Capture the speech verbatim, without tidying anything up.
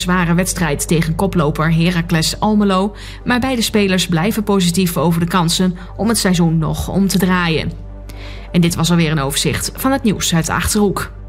zware wedstrijd tegen koploper Heracles Almelo, maar beide spelers blijven positief over de kansen om het seizoen nog om te draaien. En dit was alweer een overzicht van het nieuws uit de Achterhoek.